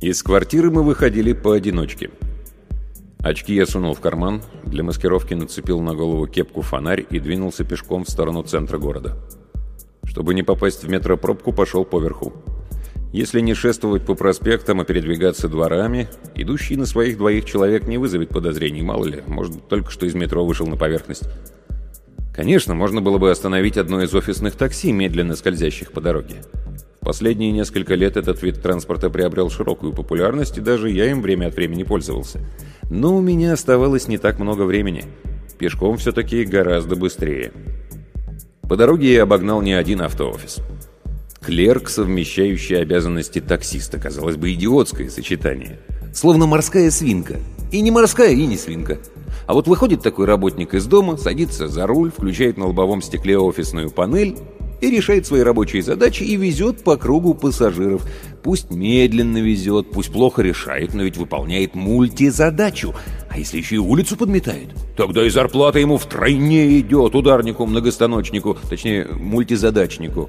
Из квартиры мы выходили поодиночке. Очки я сунул в карман, для маскировки нацепил на голову кепку-фонарь и двинулся пешком в сторону центра города. Чтобы не попасть в метропробку, пошел поверху. Если не шествовать по проспектам, а передвигаться дворами, идущий на своих двоих человек не вызовет подозрений, мало ли, может, только что из метро вышел на поверхность. Конечно, можно было бы остановить одно из офисных такси, медленно скользящих по дороге. В последние несколько лет этот вид транспорта приобрел широкую популярность, и даже я им время от времени пользовался. Но у меня оставалось не так много времени. Пешком все-таки гораздо быстрее. По дороге я обогнал не один автоофис. Клерк, совмещающий обязанности таксиста, казалось бы, идиотское сочетание. Словно морская свинка. И не морская, и не свинка. А вот выходит такой работник из дома, садится за руль, включает на лобовом стекле офисную панель и решает свои рабочие задачи и везет по кругу пассажиров. Пусть медленно везет, пусть плохо решает, но ведь выполняет мультизадачу. А если еще и улицу подметает, тогда и зарплата ему втройне идет, ударнику-многостаночнику, точнее, мультизадачнику.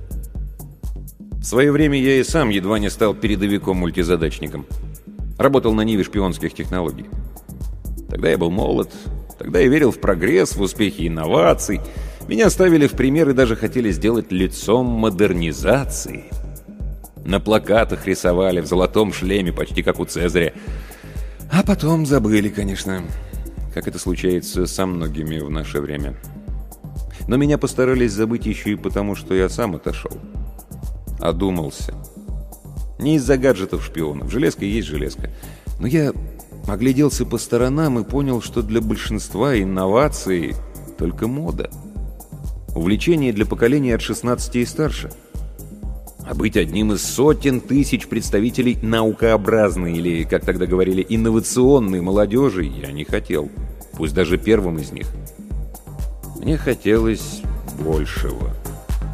В свое время я и сам едва не стал передовиком-мультизадачником. Работал на ниве шпионских технологий. Тогда я был молод, тогда я верил в прогресс, в успехи инноваций. Меня ставили в пример и даже хотели сделать лицом модернизации. На плакатах рисовали в золотом шлеме, почти как у Цезаря. А потом забыли, конечно, как это случается со многими в наше время. Но меня постарались забыть еще и потому, что я сам отошел. Одумался. Не из-за гаджетов шпионов. Железка есть железка. Но я огляделся по сторонам и понял, что для большинства инновации только мода. Увлечение для поколения от 16 и старше. А быть одним из сотен тысяч представителей наукообразной или, как тогда говорили, инновационной молодежи я не хотел. Пусть даже первым из них. Мне хотелось большего.